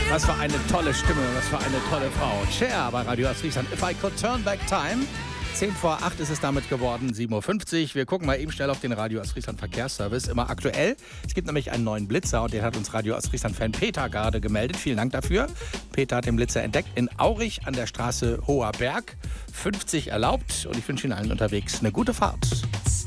Was für eine tolle Stimme, was für eine tolle Frau. Cher bei Radio Ostfriesland. If I Could Turn Back Time. 10 vor 8 ist es damit geworden, 7.50 Uhr. Wir gucken mal eben schnell auf den Radio Ostfriesland Verkehrsservice. Immer aktuell. Es gibt nämlich einen neuen Blitzer und den hat uns Radio Ostfriesland-Fan Peter gerade gemeldet. Vielen Dank dafür. Peter hat den Blitzer entdeckt in Aurich an der Straße Hoher Berg. 50 erlaubt und ich wünsche Ihnen allen unterwegs eine gute Fahrt.